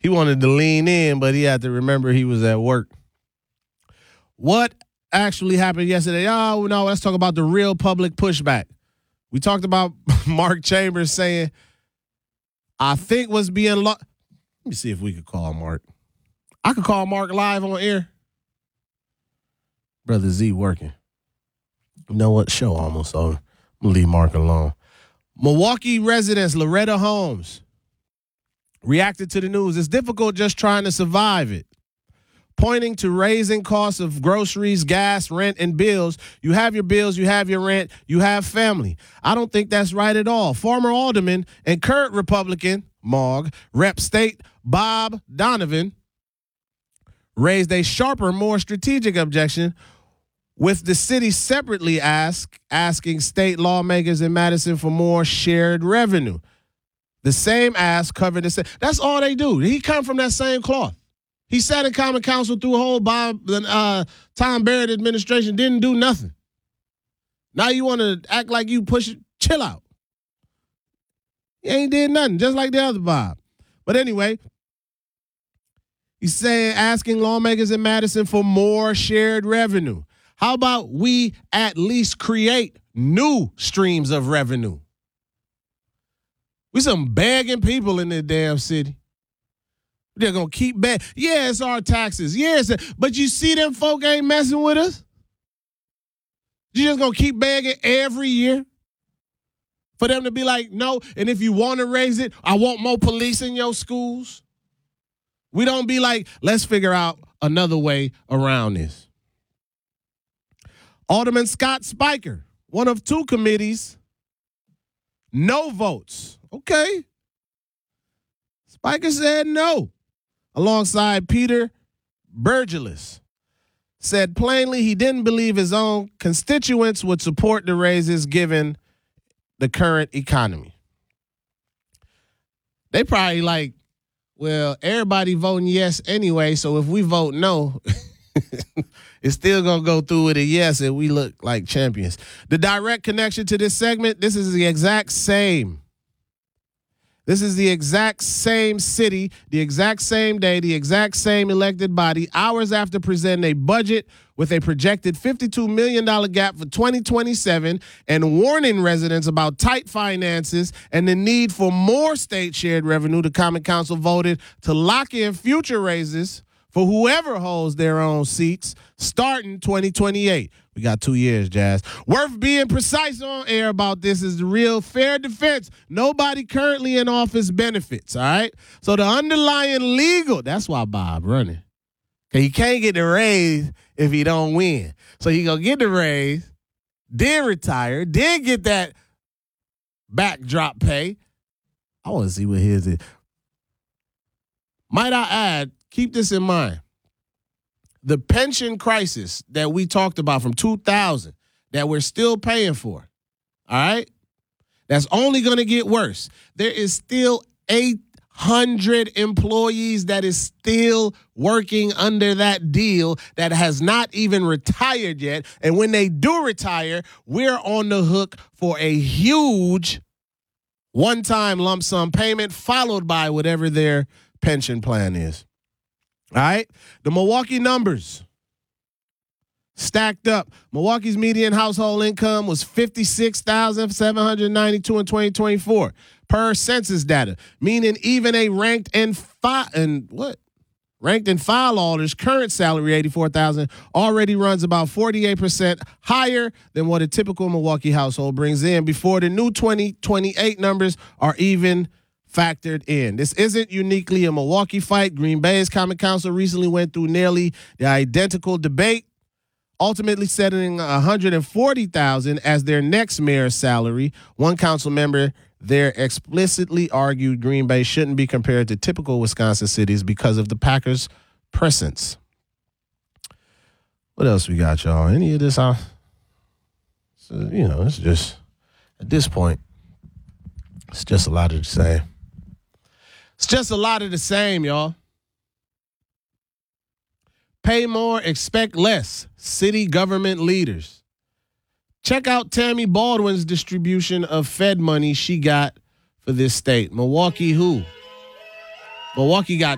he wanted to lean in, but he had to remember he was at work. What actually happened yesterday? Oh, no, let's talk about the real public pushback. We talked about Mark Chambers saying, I think what's being Let me see if we could call Mark. I could call Mark live on air. Brother Z working. You know what? Show almost over. I'm going to leave Mark alone. Milwaukee residents Loretta Holmes reacted to the news. It's difficult just trying to survive it. Pointing to raising costs of groceries, gas, rent, and bills. You have your bills, you have your rent, you have family. I don't think that's right at all. Former alderman and current Republican, MAUG, Rep State Bob Donovan, raised a sharper, more strategic objection, with the city separately asking state lawmakers in Madison for more shared revenue. The same ask covered the same. That's all they do. He come from that same cloth. He sat in Common Council through a whole Tom Barrett administration, didn't do nothing. Now you want to act like you push it? Chill out. He ain't did nothing, just like the other Bob. But anyway, he's saying asking lawmakers in Madison for more shared revenue. How about we at least create new streams of revenue? We some begging people in this damn city. They're going to keep begging. Yeah, it's our taxes. Yes, but you see them folk ain't messing with us? You just going to keep begging every year for them to be like, no, and if you want to raise it, I want more police in your schools. We don't be like, let's figure out another way around this. Alderman Scott Spiker, one of two committees, no votes. Okay. Spiker said no. Alongside Peter Burgelis, said plainly he didn't believe his own constituents would support the raises given the current economy. They probably like, well, everybody voting yes anyway, so if we vote no, it's still going to go through with a yes and we look like champions. The direct connection to this segment, this is the exact same. This is the exact same city, the exact same day, the exact same elected body, hours after presenting a budget with a projected $52 million gap for 2027 and warning residents about tight finances and the need for more state shared revenue. The Common Council voted to lock in future raises for whoever holds their own seats starting 2028. We got 2 years, Jazz. Worth being precise on air about this is the real fair defense. Nobody currently in office benefits, all right? So the underlying legal, that's why Bob running. Okay, he can't get the raise if he don't win. So he gonna get the raise, then retire, then get that backdrop pay. I want to see what his is. Might I add, keep this in mind. The pension crisis that we talked about from 2000 that we're still paying for, all right? That's only going to get worse. There is still 800 employees that is still working under that deal that has not even retired yet. And when they do retire, we're on the hook for a huge one-time lump sum payment followed by whatever their pension plan is. All right, the Milwaukee numbers stacked up. Milwaukee's median household income was $56,792 in 2024 per census data, meaning even a ranked and file orders current salary $84,000 already runs about 48% higher than what a typical Milwaukee household brings in before the new 2028 numbers are even factored in. This isn't uniquely a Milwaukee fight. Green Bay's Common Council recently went through nearly the identical debate, ultimately setting $140,000 as their next mayor's salary. One council member there explicitly argued Green Bay shouldn't be compared to typical Wisconsin cities because of the Packers' presence. What else we got, y'all? Any of this? So, it's just, at this point, it's just a lot of the same. It's just a lot of the same, y'all. Pay more, expect less. City government leaders. Check out Tammy Baldwin's distribution of Fed money she got for this state. Milwaukee who? Milwaukee got